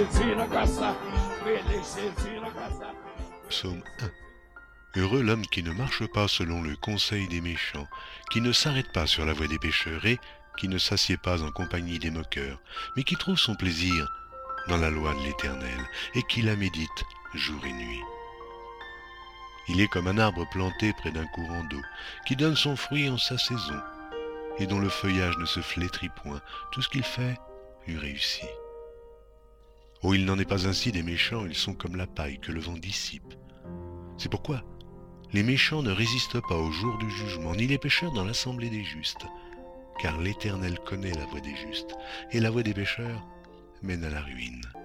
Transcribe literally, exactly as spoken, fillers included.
Psaume un. Heureux l'homme qui ne marche pas selon le conseil des méchants, qui ne s'arrête pas sur la voie des pécheurs et qui ne s'assied pas en compagnie des moqueurs, mais qui trouve son plaisir dans la loi de l'Éternel et qui la médite jour et nuit. Il est comme un arbre planté près d'un courant d'eau, qui donne son fruit en sa saison, et dont le feuillage ne se flétrit point. Tout ce qu'il fait lui réussit. Oh, il n'en est pas ainsi des méchants, ils sont comme la paille que le vent dissipe. C'est pourquoi les méchants ne résistent pas au jour du jugement, ni les pécheurs dans l'assemblée des justes. Car l'Éternel connaît la voie des justes, et la voie des pécheurs mène à la ruine.